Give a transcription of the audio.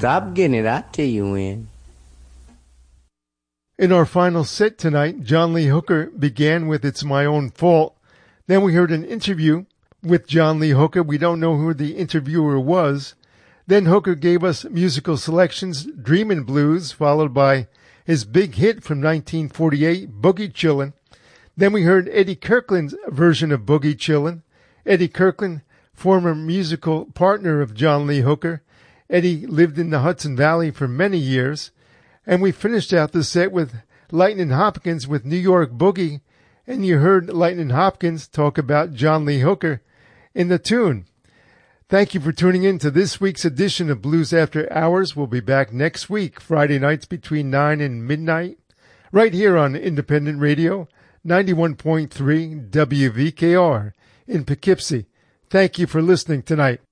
Stop getting it. I tell you when. In our final set tonight, John Lee Hooker began with It's My Own Fault. Then we heard an interview with John Lee Hooker. We don't know who the interviewer was. Then Hooker gave us musical selections, Dreamin' Blues, followed by his big hit from 1948, Boogie Chillin'. Then we heard Eddie Kirkland's version of Boogie Chillin'. Eddie Kirkland, former musical partner of John Lee Hooker. Eddie lived in the Hudson Valley for many years. And we finished out the set with Lightnin' Hopkins with New York Boogie. And you heard Lightnin' Hopkins talk about John Lee Hooker in the tune. Thank you for tuning in to this week's edition of Blues After Hours. We'll be back next week, Friday nights between 9 and midnight, right here on Independent Radio, 91.3 WVKR in Poughkeepsie. Thank you for listening tonight.